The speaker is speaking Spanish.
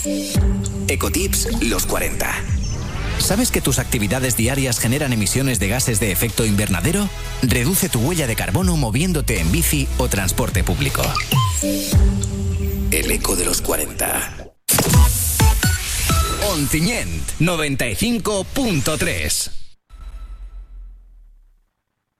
Ecotips los 40. ¿Sabes que tus actividades diarias generan emisiones de gases de efecto invernadero? Reduce tu huella de carbono moviéndote en bici o transporte público. El eco de los 40. Ontinyent 95.3.